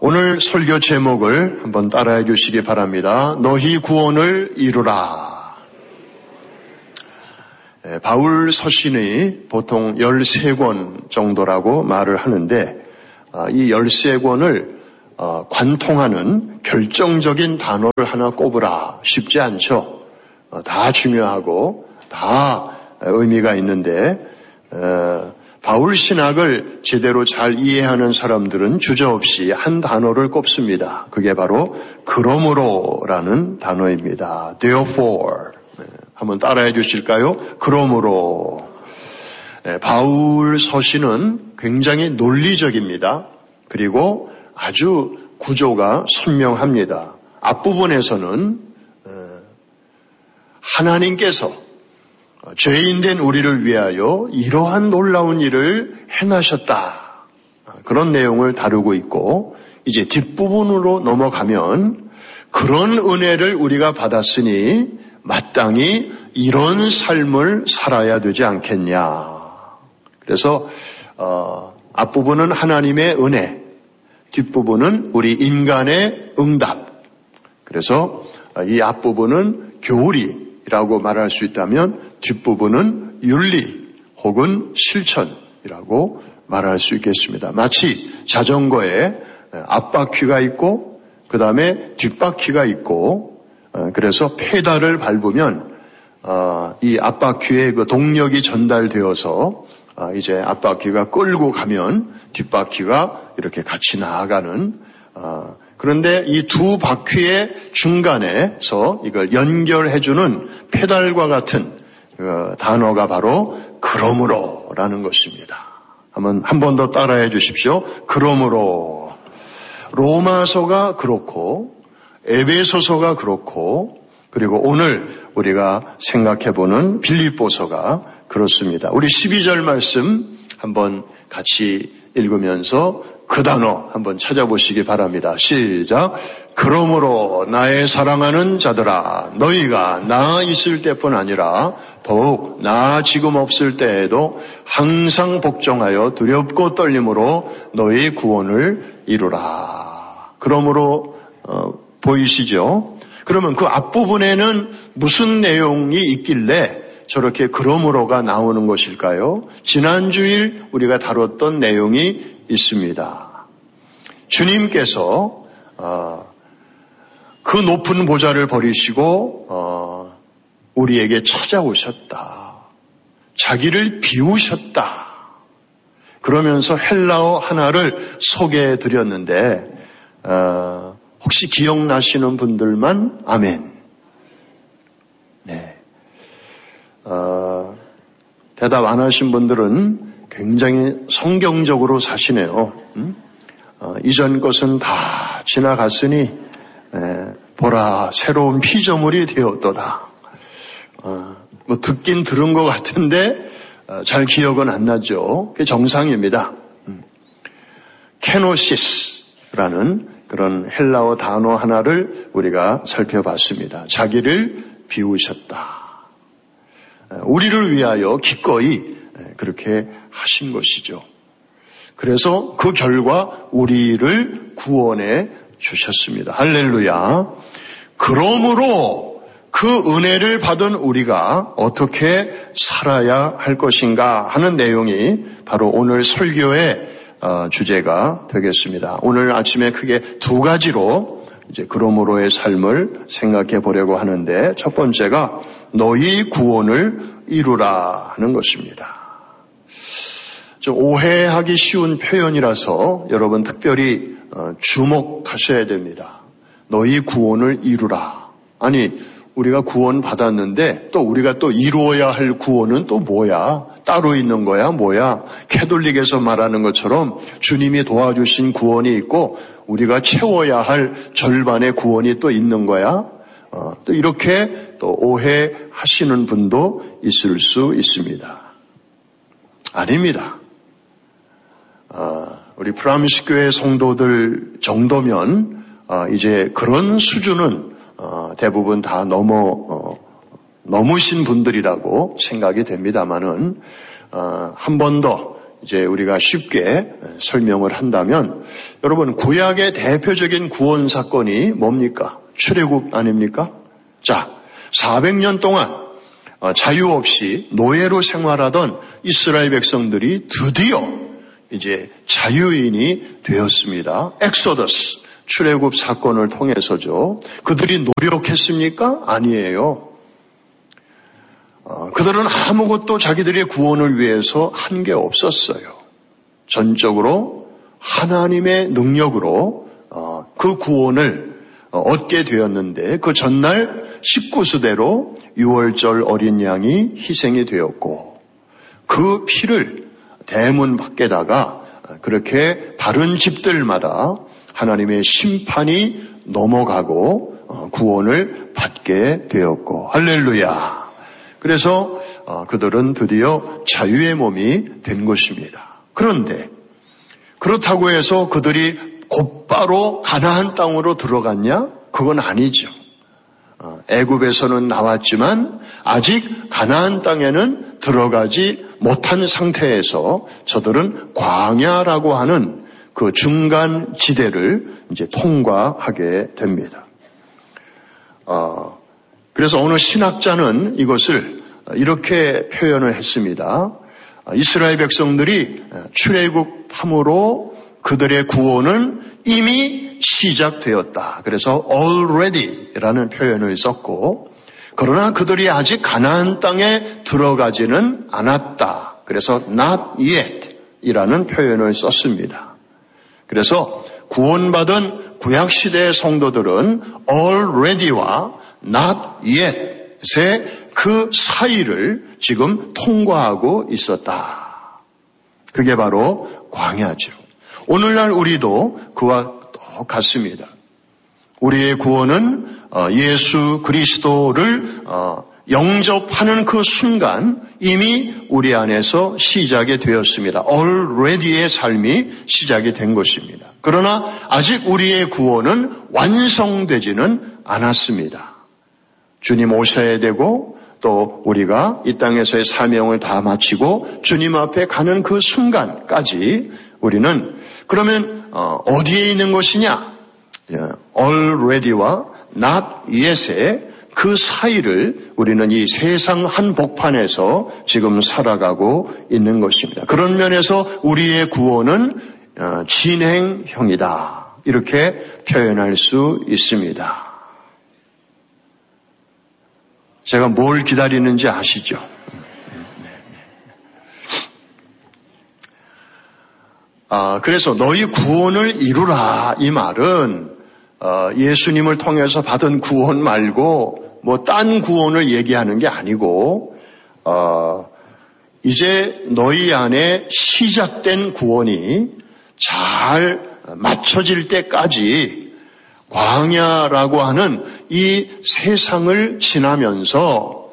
오늘 설교 제목을 한번 따라해 주시기 바랍니다. 너희 구원을 이루라. 바울 서신이 보통 13권 정도라고 말을 하는데 이 13권을 관통하는 결정적인 단어를 하나 꼽으라 쉽지 않죠. 다 중요하고 다 의미가 있는데 바울 신학을 제대로 잘 이해하는 사람들은 주저없이 한 단어를 꼽습니다. 그게 바로 그러므로라는 단어입니다. Therefore. 한번 따라해 주실까요? 그러므로. 바울 서신은 굉장히 논리적입니다. 그리고 아주 구조가 선명합니다. 앞부분에서는 하나님께서 죄인된 우리를 위하여 이러한 놀라운 일을 행하셨다. 그런 내용을 다루고 있고 이제 뒷부분으로 넘어가면 그런 은혜를 우리가 받았으니 마땅히 이런 삶을 살아야 되지 않겠냐. 그래서 앞부분은 하나님의 은혜, 뒷부분은 우리 인간의 응답. 그래서 이 앞부분은 교리라고 말할 수 있다면 뒷부분은 윤리 혹은 실천이라고 말할 수 있겠습니다. 마치 자전거에 앞바퀴가 있고 그 다음에 뒷바퀴가 있고 그래서 페달을 밟으면 이 앞바퀴에 그 동력이 전달되어서 이제 앞바퀴가 끌고 가면 뒷바퀴가 이렇게 같이 나아가는 그런데 이 두 바퀴의 중간에서 이걸 연결해주는 페달과 같은 그 단어가 바로 그러므로라는 것입니다. 한번 한 번 더 따라해 주십시오. 그러므로 로마서가 그렇고 에베소서가 그렇고 그리고 오늘 우리가 생각해보는 빌립보서가 그렇습니다. 우리 12절 말씀 한번 같이 읽으면서 그 단어 한번 찾아보시기 바랍니다. 시작. 그러므로 나의 사랑하는 자들아 너희가 나 있을 때뿐 아니라 더욱 나 지금 없을 때에도 항상 복종하여 두렵고 떨림으로 너희 구원을 이루라. 그러므로 보이시죠? 그러면 그 앞부분에는 무슨 내용이 있길래 저렇게 그러므로가 나오는 것일까요? 지난주일 우리가 다뤘던 내용이 있습니다. 주님께서 그 높은 보좌를 버리시고 우리에게 찾아오셨다. 자기를 비우셨다. 그러면서 헬라어 하나를 소개해 드렸는데 혹시 기억나시는 분들만 아멘. 네. 대답 안 하신 분들은 굉장히 성경적으로 사시네요. 이전 것은 다 지나갔으니 보라 새로운 피조물이 되었도다. 뭐 듣긴 들은 것 같은데 잘 기억은 안 나죠. 그게 정상입니다. 케노시스라는 그런 헬라어 단어 하나를 우리가 살펴봤습니다. 자기를 비우셨다. 우리를 위하여 기꺼이 그렇게 하신 것이죠. 그래서 그 결과 우리를 구원해 주셨습니다. 할렐루야. 그러므로 그 은혜를 받은 우리가 어떻게 살아야 할 것인가 하는 내용이 바로 오늘 설교의 주제가 되겠습니다. 오늘 아침에 크게 두 가지로 이제 그러므로의 삶을 생각해 보려고 하는데 첫 번째가 너희 구원을 이루라 하는 것입니다. 좀 오해하기 쉬운 표현이라서 여러분 특별히 주목하셔야 됩니다. 너희 구원을 이루라. 아니 우리가 구원 받았는데 또 우리가 또 이루어야 할 구원은 또 뭐야? 따로 있는 거야? 뭐야? 캐톨릭에서 말하는 것처럼 주님이 도와주신 구원이 있고 우리가 채워야 할 절반의 구원이 또 있는 거야? 또 이렇게 또 오해하시는 분도 있을 수 있습니다. 아닙니다. 우리 프라미스 교회 성도들 정도면 이제 그런 수준은 대부분 다 넘으신 분들이라고 생각이 됩니다만은 한 번 더 이제 우리가 쉽게 설명을 한다면 여러분, 구약의 대표적인 구원 사건이 뭡니까? 출애굽 아닙니까? 자, 400년 동안 자유 없이 노예로 생활하던 이스라엘 백성들이 드디어 이제 자유인이 되었습니다. 엑소더스, 출애굽 사건을 통해서죠. 그들이 노력했습니까? 아니에요. 그들은 아무것도 자기들의 구원을 위해서 한 게 없었어요. 전적으로 하나님의 능력으로 그 구원을 얻게 되었는데 그 전날 식구수대로 유월절 어린 양이 희생이 되었고 그 피를 대문 밖에다가 그렇게 다른 집들마다 하나님의 심판이 넘어가고 구원을 받게 되었고 할렐루야. 그래서 그들은 드디어 자유의 몸이 된 것입니다. 그런데 그렇다고 해서 그들이 곧바로 가나안 땅으로 들어갔냐? 그건 아니죠. 애굽에서는 나왔지만 아직 가나안 땅에는 들어가지 못한 상태에서 저들은 광야라고 하는 그 중간 지대를 이제 통과하게 됩니다. 그래서 어느 신학자는 이것을 이렇게 표현을 했습니다. 이스라엘 백성들이 출애굽함으로 그들의 구원은 이미 시작되었다. 그래서 already라는 표현을 썼고 그러나 그들이 아직 가나안 땅에 들어가지는 않았다. 그래서 not yet 이라는 표현을 썼습니다. 그래서 구원받은 구약시대의 성도들은 already와 not yet의 그 사이를 지금 통과하고 있었다. 그게 바로 광야죠. 오늘날 우리도 그와 똑같습니다. 우리의 구원은 예수 그리스도를 영접하는 그 순간 이미 우리 안에서 시작이 되었습니다. already의 삶이 시작이 된 것입니다. 그러나 아직 우리의 구원은 완성되지는 않았습니다. 주님 오셔야 되고 또 우리가 이 땅에서의 사명을 다 마치고 주님 앞에 가는 그 순간까지 우리는 그러면 어디에 있는 것이냐? already와 not yet의 그 사이를 우리는 이 세상 한복판에서 지금 살아가고 있는 것입니다. 그런 면에서 우리의 구원은 진행형이다. 이렇게 표현할 수 있습니다. 제가 뭘 기다리는지 아시죠? 그래서 너희 구원을 이루라 이 말은 예수님을 통해서 받은 구원 말고 뭐 딴 구원을 얘기하는 게 아니고 이제 너희 안에 시작된 구원이 잘 맞춰질 때까지 광야라고 하는 이 세상을 지나면서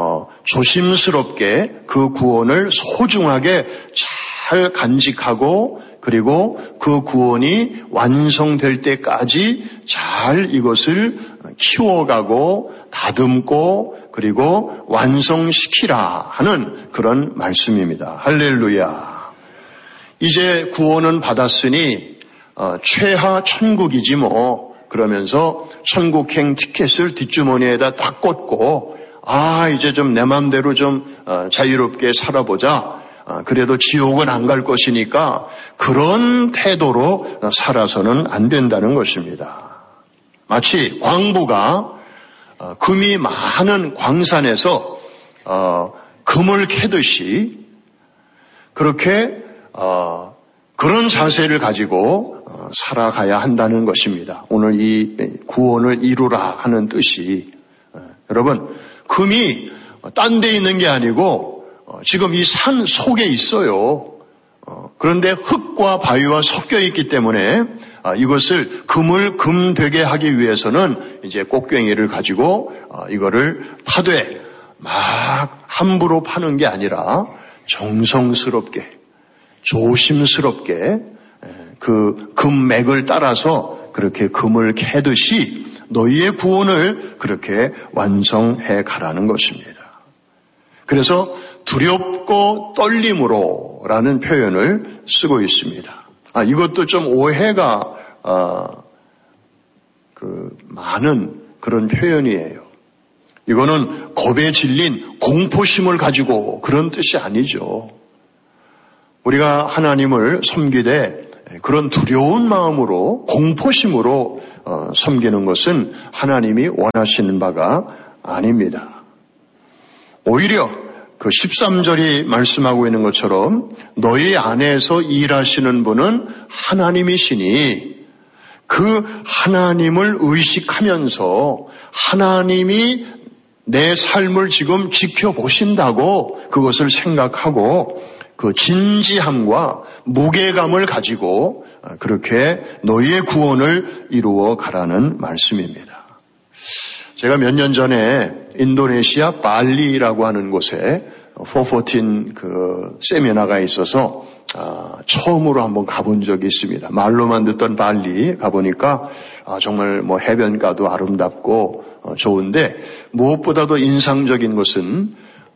조심스럽게 그 구원을 소중하게 잘 간직하고 그리고 그 구원이 완성될 때까지 잘 이것을 키워가고 다듬고 그리고 완성시키라 하는 그런 말씀입니다. 할렐루야. 이제 구원은 받았으니 최하 천국이지 뭐 그러면서 천국행 티켓을 뒷주머니에다 딱 꽂고 이제 좀 내 맘대로 좀 자유롭게 살아보자. 그래도 지옥은 안 갈 것이니까 그런 태도로 살아서는 안 된다는 것입니다. 마치 광부가 금이 많은 광산에서 금을 캐듯이 그렇게 그런 자세를 가지고 살아가야 한다는 것입니다. 오늘 이 구원을 이루라 하는 뜻이 여러분 금이 딴 데 있는 게 아니고 지금 이 산 속에 있어요. 그런데 흙과 바위와 섞여 있기 때문에 이것을 금을 금되게 하기 위해서는 이제 꽃괭이를 가지고 이거를 파되 막 함부로 파는 게 아니라 정성스럽게 조심스럽게 그 금맥을 따라서 그렇게 금을 캐듯이 너희의 구원을 그렇게 완성해 가라는 것입니다. 그래서 두렵고 떨림으로라는 표현을 쓰고 있습니다. 이것도 좀 오해가 많은 그런 표현이에요. 이거는 겁에 질린 공포심을 가지고 그런 뜻이 아니죠. 우리가 하나님을 섬기되 그런 두려운 마음으로 공포심으로 섬기는 것은 하나님이 원하시는 바가 아닙니다. 오히려 그 13절이 말씀하고 있는 것처럼 너희 안에서 일하시는 분은 하나님이시니 그 하나님을 의식하면서 하나님이 내 삶을 지금 지켜보신다고 그것을 생각하고 그 진지함과 무게감을 가지고 그렇게 너희의 구원을 이루어 가라는 말씀입니다. 제가 몇 년 전에 인도네시아 발리라고 하는 곳에 414 그 세미나가 있어서 처음으로 한번 가본 적이 있습니다. 말로만 듣던 발리 가보니까 정말 뭐 해변가도 아름답고 좋은데 무엇보다도 인상적인 것은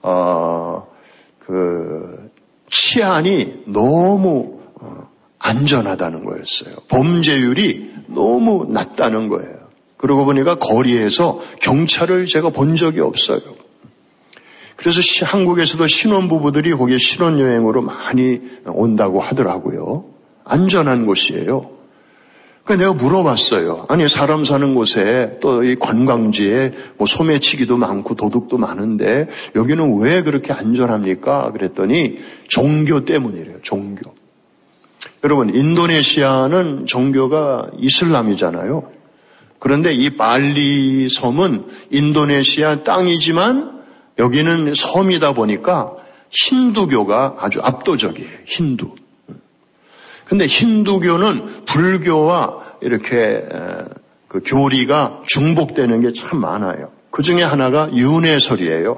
그 치안이 너무 안전하다는 거였어요. 범죄율이 너무 낮다는 거예요. 그러고 보니까 거리에서 경찰을 제가 본 적이 없어요. 그래서 한국에서도 신혼부부들이 거기에 신혼여행으로 많이 온다고 하더라고요. 안전한 곳이에요. 그러니까 내가 물어봤어요. 아니 사람 사는 곳에 또 이 관광지에 뭐 소매치기도 많고 도둑도 많은데 여기는 왜 그렇게 안전합니까? 그랬더니 종교 때문이래요. 종교. 여러분 인도네시아는 종교가 이슬람이잖아요. 그런데 이 발리 섬은 인도네시아 땅이지만 여기는 섬이다 보니까 힌두교가 아주 압도적이에요. 힌두. 근데 힌두교는 불교와 이렇게 그 교리가 중복되는 게 참 많아요. 그 중에 하나가 윤회설이에요.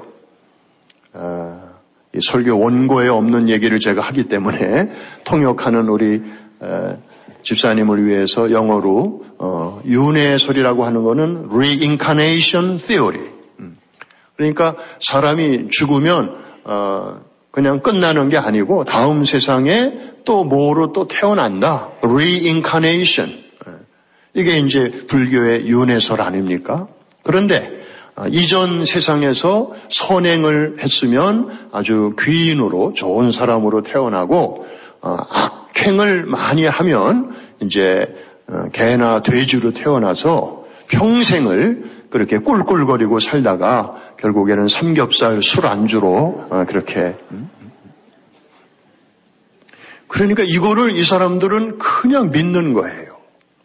이 설교 원고에 없는 얘기를 제가 하기 때문에 통역하는 우리 집사님을 위해서 영어로 윤회설이라고 하는 거는 reincarnation theory. 그러니까 사람이 죽으면 그냥 끝나는 게 아니고 다음 세상에 또 뭐로 또 태어난다. reincarnation. 이게 이제 불교의 윤회설 아닙니까? 그런데 이전 세상에서 선행을 했으면 아주 귀인으로 좋은 사람으로 태어나고 악행을 많이 하면 이제 개나 돼지로 태어나서 평생을 그렇게 꿀꿀거리고 살다가 결국에는 삼겹살 술 안주로 그렇게 그러니까 이거를 이 사람들은 그냥 믿는 거예요.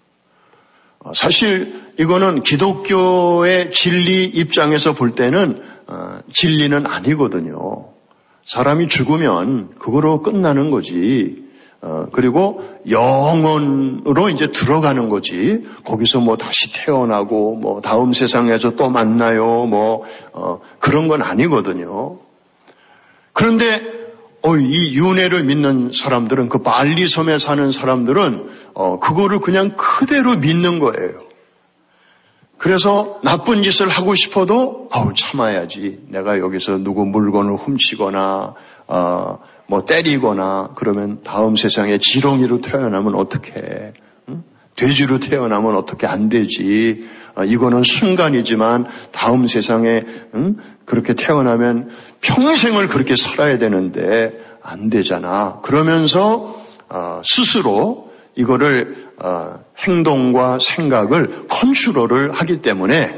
사실 이거는 기독교의 진리 입장에서 볼 때는 진리는 아니거든요. 사람이 죽으면 그거로 끝나는 거지. 그리고 영원으로 이제 들어가는 거지. 거기서 뭐 다시 태어나고 뭐 다음 세상에서 또 만나요. 그런 건 아니거든요. 그런데 이 윤회를 믿는 사람들은 그 발리 섬에 사는 사람들은 그거를 그냥 그대로 믿는 거예요. 그래서 나쁜 짓을 하고 싶어도 참아야지. 내가 여기서 누구 물건을 훔치거나 뭐 때리거나 그러면 다음 세상에 지렁이로 태어나면 어떡해. 돼지로 태어나면 어떻게 안 되지. 이거는 순간이지만 다음 세상에 그렇게 태어나면 평생을 그렇게 살아야 되는데 안 되잖아. 그러면서 스스로 이거를 행동과 생각을 컨트롤을 하기 때문에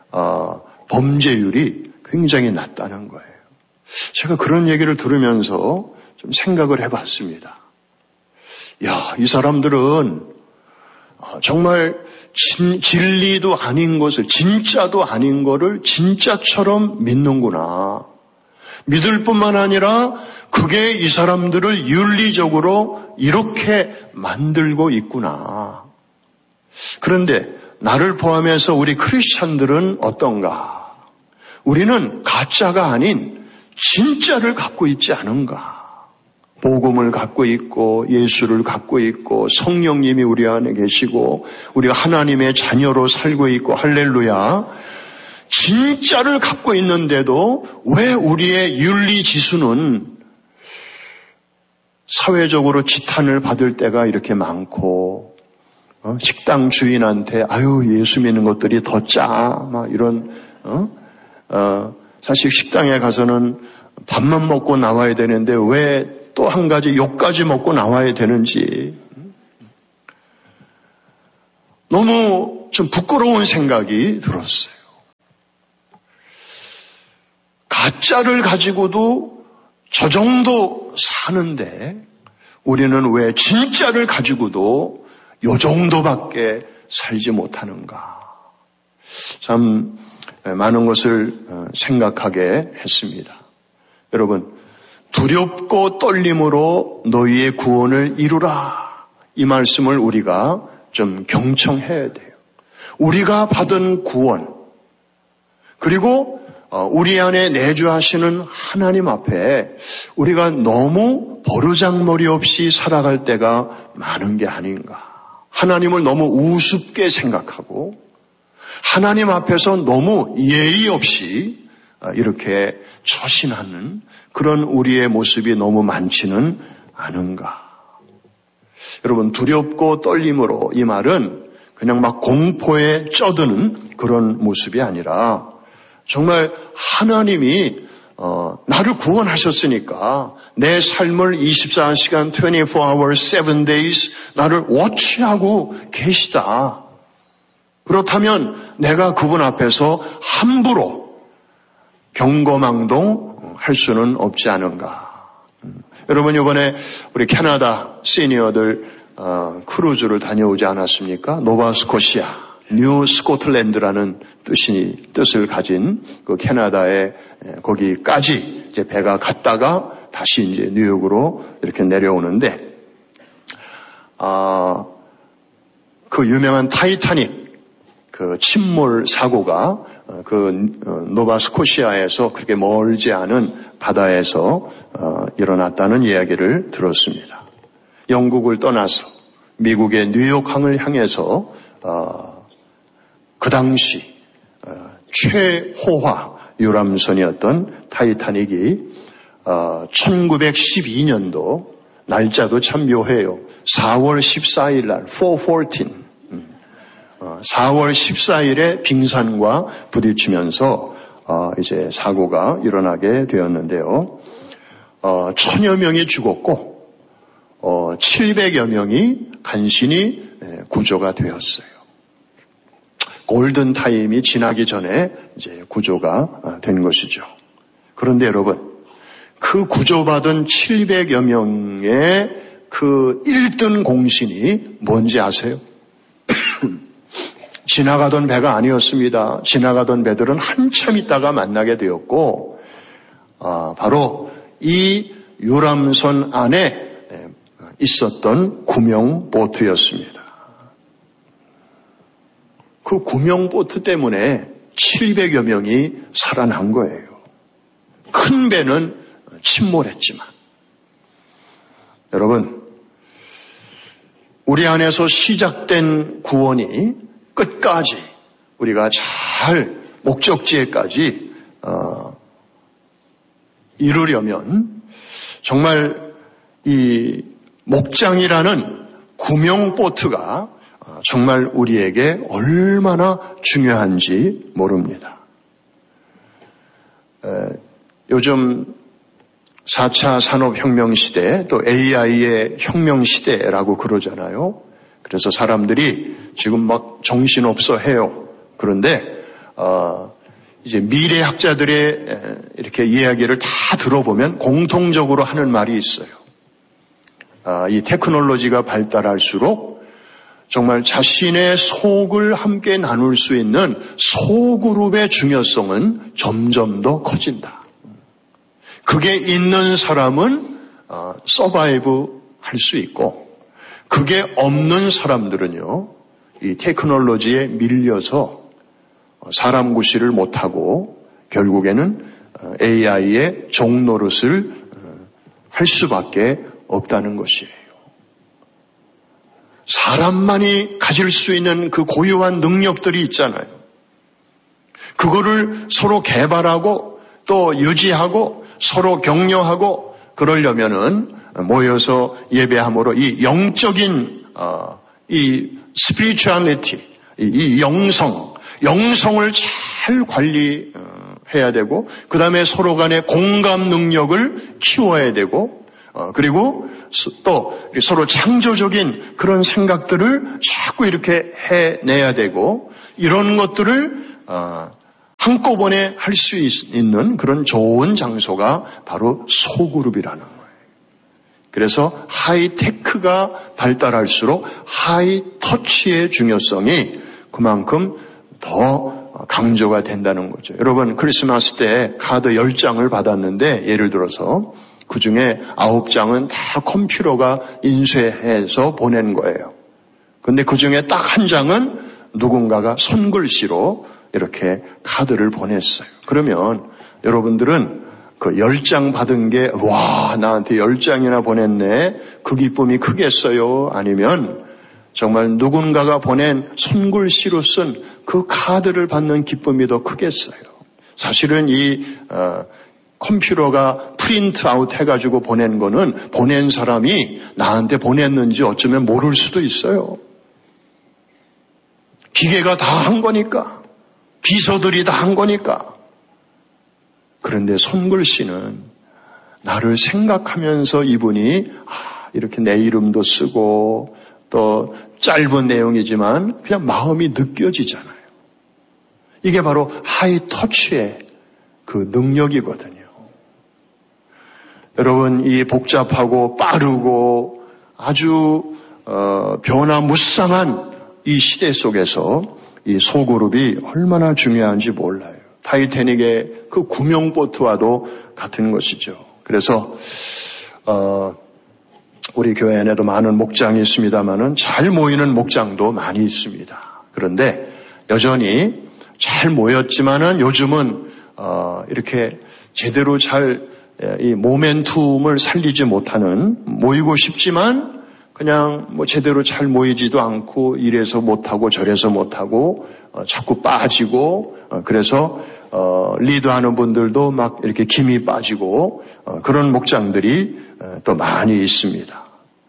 범죄율이 굉장히 낮다는 거예요. 제가 그런 얘기를 들으면서 좀 생각을 해봤습니다. 이 사람들은 정말 진리도 아닌 것을, 진짜도 아닌 거를 진짜처럼 믿는구나. 믿을 뿐만 아니라 그게 이 사람들을 윤리적으로 이렇게 만들고 있구나. 그런데 나를 포함해서 우리 크리스찬들은 어떤가? 우리는 가짜가 아닌 진짜를 갖고 있지 않은가? 복음을 갖고 있고 예수를 갖고 있고 성령님이 우리 안에 계시고 우리가 하나님의 자녀로 살고 있고 할렐루야. 진짜를 갖고 있는데도 왜 우리의 윤리 지수는 사회적으로 지탄을 받을 때가 이렇게 많고, 식당 주인한테 아유 예수 믿는 것들이 더 짜, 막 이런 사실 식당에 가서는 밥만 먹고 나와야 되는데 왜 또 한 가지 욕까지 먹고 나와야 되는지 너무 좀 부끄러운 생각이 들었어요. 가짜를 가지고도 저 정도 사는데 우리는 왜 진짜를 가지고도 요 정도밖에 살지 못하는가. 참 많은 것을 생각하게 했습니다. 여러분, 두렵고 떨림으로 너희의 구원을 이루라. 이 말씀을 우리가 좀 경청해야 돼요. 우리가 받은 구원, 그리고 우리 안에 내주하시는 하나님 앞에 우리가 너무 버르장머리 없이 살아갈 때가 많은 게 아닌가. 하나님을 너무 우습게 생각하고 하나님 앞에서 너무 예의 없이 이렇게 처신하는 그런 우리의 모습이 너무 많지는 않은가. 여러분, 두렵고 떨림으로 이 말은 그냥 막 공포에 쩌드는 그런 모습이 아니라 정말 하나님이 나를 구원하셨으니까 내 삶을 24시간 24 hours 7 days 나를 워치하고 계시다. 그렇다면 내가 그분 앞에서 함부로 경거망동 할 수는 없지 않은가. 여러분, 이번에 우리 캐나다 시니어들 크루즈를 다녀오지 않았습니까? 노바스코시아, 뉴 스코틀랜드라는 뜻을 가진 그 캐나다에 거기까지 이제 배가 갔다가 다시 이제 뉴욕으로 이렇게 내려오는데, 그 유명한 타이타닉 그 침몰 사고가 그 노바스코시아에서 그렇게 멀지 않은 바다에서 일어났다는 이야기를 들었습니다. 영국을 떠나서 미국의 뉴욕항을 향해서 그 당시 최호화 유람선이었던 타이타닉이 1912년도 날짜도 참 묘해요. 4월 14일 날 414 4월 14일에 빙산과 부딪히면서 이제 사고가 일어나게 되었는데요. 1000여 명이 죽었고 700여 명이 간신히 구조가 되었어요. 골든 타임이 지나기 전에 이제 구조가 된 것이죠. 그런데 여러분, 그 구조받은 700여 명의 그 1등 공신이 뭔지 아세요? 지나가던 배가 아니었습니다. 지나가던 배들은 한참 있다가 만나게 되었고, 바로 이 유람선 안에 있었던 구명 보트였습니다. 그 구명 보트 때문에 700여 명이 살아난 거예요. 큰 배는 침몰했지만. 여러분, 우리 안에서 시작된 구원이 끝까지 우리가 잘 목적지에까지 이루려면 정말 이 목장이라는 구명보트가 정말 우리에게 얼마나 중요한지 모릅니다. 요즘 4차 산업혁명 시대, 또 AI의 혁명 시대라고 그러잖아요. 그래서 사람들이 지금 막 정신없어 해요. 그런데 이제 미래학자들의 이렇게 이야기를 다 들어보면 공통적으로 하는 말이 있어요. 이 테크놀로지가 발달할수록 정말 자신의 속을 함께 나눌 수 있는 소그룹의 중요성은 점점 더 커진다. 그게 있는 사람은 서바이브 할 수 있고, 그게 없는 사람들은요, 이 테크놀로지에 밀려서 사람 구실을 못하고 결국에는 AI의 종노릇을 할 수밖에 없다는 것이에요. 사람만이 가질 수 있는 그 고유한 능력들이 있잖아요. 그거를 서로 개발하고 또 유지하고 서로 격려하고 그러려면은 모여서 예배함으로 이 영적인 이 spirituality, 이 영성을 잘 관리해야 되고, 그 다음에 서로 간의 공감 능력을 키워야 되고, 그리고 또 서로 창조적인 그런 생각들을 자꾸 이렇게 해내야 되고, 이런 것들을 한꺼번에 할 수 있는 그런 좋은 장소가 바로 소그룹이라는 거예요. 그래서 하이테크가 발달할수록 하이터치의 중요성이 그만큼 더 강조가 된다는 거죠. 여러분, 크리스마스 때 카드 10장을 받았는데, 예를 들어서 그 중에 9장은 다 컴퓨터가 인쇄해서 보낸 거예요. 근데 그 중에 딱 한 장은 누군가가 손글씨로 이렇게 카드를 보냈어요. 그러면 여러분들은 그 10장 받은 게, 와, 나한테 10장이나 보냈네. 그 기쁨이 크겠어요? 아니면 정말 누군가가 보낸 손글씨로 쓴 그 카드를 받는 기쁨이 더 크겠어요? 사실은 이 컴퓨터가 프린트 아웃 해가지고 보낸 거는 보낸 사람이 나한테 보냈는지 어쩌면 모를 수도 있어요. 기계가 다 한 거니까. 비서들이 다 한 거니까. 그런데 손글씨는 나를 생각하면서 이분이 이렇게 내 이름도 쓰고 또 짧은 내용이지만 그냥 마음이 느껴지잖아요. 이게 바로 하이터치의 그 능력이거든요. 여러분, 이 복잡하고 빠르고 아주 변화무쌍한 이 시대 속에서 이 소그룹이 얼마나 중요한지 몰라요. 타이타닉의 그 구명보트와도 같은 것이죠. 그래서 우리 교회 안에도 많은 목장이 있습니다만은 잘 모이는 목장도 많이 있습니다. 그런데 여전히 잘 모였지만은 요즘은 이렇게 제대로 잘 이 모멘텀을 살리지 못하는, 모이고 싶지만 그냥 뭐 제대로 잘 모이지도 않고 이래서 못하고 저래서 못하고 자꾸 빠지고 그래서 리드하는 분들도 막 이렇게 김이 빠지고 그런 목장들이 또 많이 있습니다.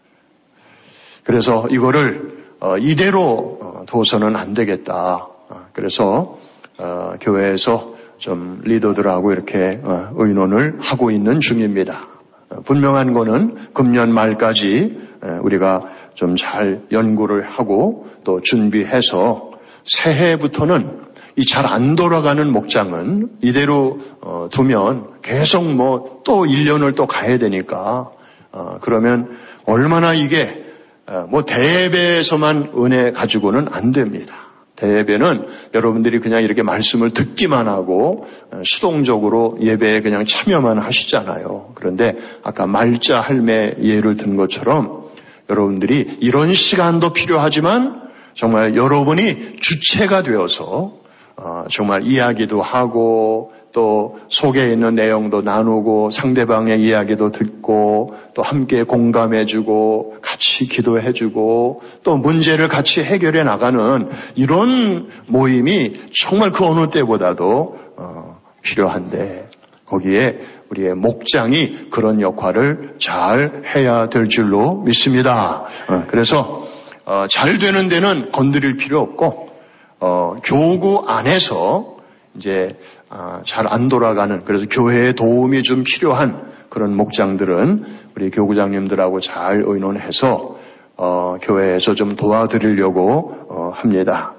그래서 이거를 이대로 둬서는 안 되겠다. 그래서 교회에서 좀 리더들하고 이렇게 의논을 하고 있는 중입니다. 분명한 거는 금년 말까지 우리가 좀 잘 연구를 하고 또 준비해서 새해부터는 이 잘 안 돌아가는 목장은 이대로 두면 계속 뭐 또 1년을 또 가야 되니까 그러면 얼마나 이게 뭐 대예배에서만 은혜 가지고는 안 됩니다. 대예배는 여러분들이 그냥 이렇게 말씀을 듣기만 하고 수동적으로 예배에 그냥 참여만 하시잖아요. 그런데 아까 말자 할매 예를 든 것처럼 여러분들이 이런 시간도 필요하지만 정말 여러분이 주체가 되어서 정말 이야기도 하고 또 속에 있는 내용도 나누고 상대방의 이야기도 듣고 또 함께 공감해주고 같이 기도해주고 또 문제를 같이 해결해 나가는 이런 모임이 정말 그 어느 때보다도 필요한데 거기에 우리의 목장이 그런 역할을 잘 해야 될 줄로 믿습니다. 그래서 잘 되는 데는 건드릴 필요 없고 교구 안에서 이제 잘 안 돌아가는, 그래서 교회의 도움이 좀 필요한 그런 목장들은 우리 교구장님들하고 잘 의논해서 교회에서 좀 도와드리려고 합니다.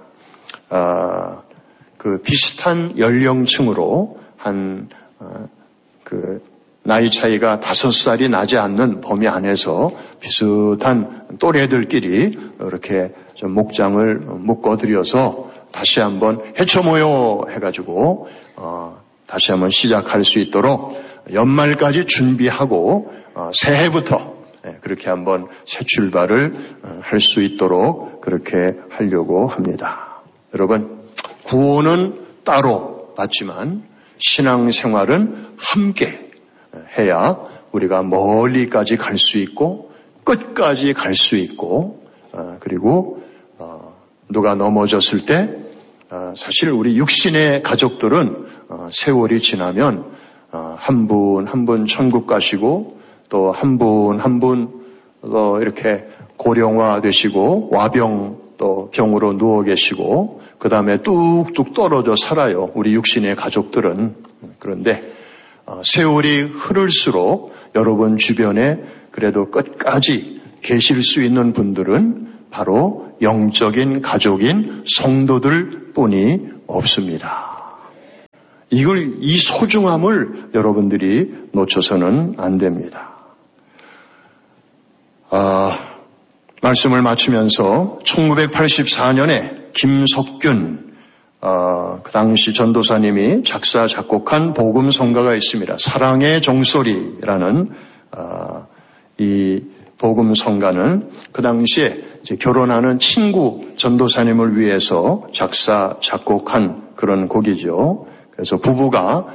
그 비슷한 연령층으로 한 그 나이 차이가 5살이 나지 않는 범위 안에서 비슷한 또래들끼리 이렇게 좀 목장을 묶어드려서 다시 한번 해쳐 모여 해가지고 다시 한번 시작할 수 있도록 연말까지 준비하고 새해부터 그렇게 한번 새 출발을 할 수 있도록 그렇게 하려고 합니다. 여러분, 구원은 따로 받지만 신앙생활은 함께 해야 우리가 멀리까지 갈 수 있고 끝까지 갈 수 있고 그리고 누가 넘어졌을 때 사실 우리 육신의 가족들은 세월이 지나면 한 분 한 분 천국 가시고 또 한 분 한 분 이렇게 고령화 되시고 와병 또 병으로 누워 계시고 그 다음에 뚝뚝 떨어져 살아요. 우리 육신의 가족들은. 그런데 세월이 흐를수록 여러분 주변에 그래도 끝까지 계실 수 있는 분들은 바로 영적인 가족인 성도들 뿐이 없습니다. 이 소중함을 여러분들이 놓쳐서는 안 됩니다. 말씀을 마치면서 1984년에 김석균 그 당시 전도사님이 작사 작곡한 복음 성가가 있습니다. 사랑의 종소리라는 이 복음 성가는 그 당시에 이제 결혼하는 친구 전도사님을 위해서 작사 작곡한 그런 곡이죠. 그래서 부부가